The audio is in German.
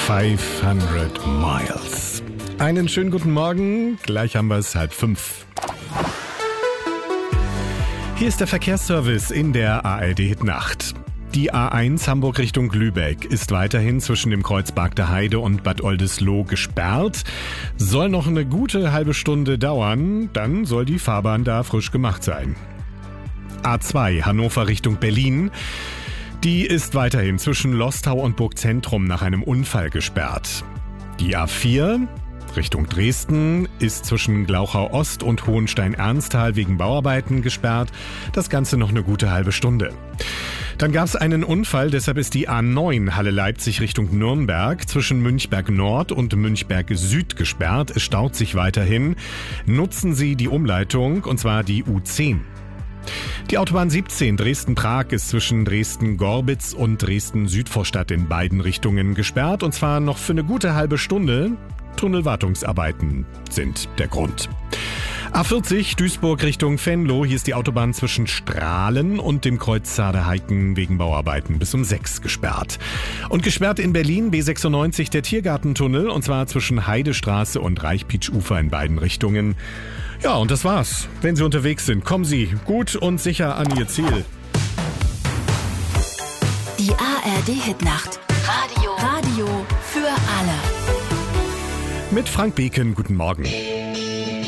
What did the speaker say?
500 Miles. Einen schönen guten Morgen, gleich haben wir es 4:30. Hier ist der Verkehrsservice in der ARD-Hit-Nacht. Die A1 Hamburg Richtung Lübeck ist weiterhin zwischen dem Kreuz Bargter Heide und Bad Oldesloe gesperrt. Soll noch eine gute halbe Stunde dauern, dann soll die Fahrbahn da frisch gemacht sein. A2 Hannover Richtung Berlin. Die ist weiterhin zwischen Lostau und Burgzentrum nach einem Unfall gesperrt. Die A4 Richtung Dresden ist zwischen Glauchau Ost und Hohenstein-Ernsthal wegen Bauarbeiten gesperrt. Das Ganze noch eine gute halbe Stunde. Dann gab es einen Unfall, deshalb ist die A9 Halle-Leipzig Richtung Nürnberg zwischen Münchberg Nord und Münchberg Süd gesperrt. Es staut sich weiterhin. Nutzen Sie die Umleitung, und zwar die U10. Die Autobahn 17 Dresden-Prag ist zwischen Dresden-Gorbitz und Dresden-Südvorstadt in beiden Richtungen gesperrt, und zwar noch für eine gute halbe Stunde. Tunnelwartungsarbeiten sind der Grund. A40 Duisburg Richtung Venlo, hier ist die Autobahn zwischen Strahlen und dem Kreuz Zaade-Heiken wegen Bauarbeiten bis um 6 gesperrt. Und gesperrt in Berlin B96 der Tiergartentunnel, und zwar zwischen Heidestraße und Reichpietsch-Ufer in beiden Richtungen. Ja, und das war's. Wenn Sie unterwegs sind, kommen Sie gut und sicher an Ihr Ziel. Die ARD-Hit-Nacht. Radio für alle. Mit Frank Beken, guten Morgen.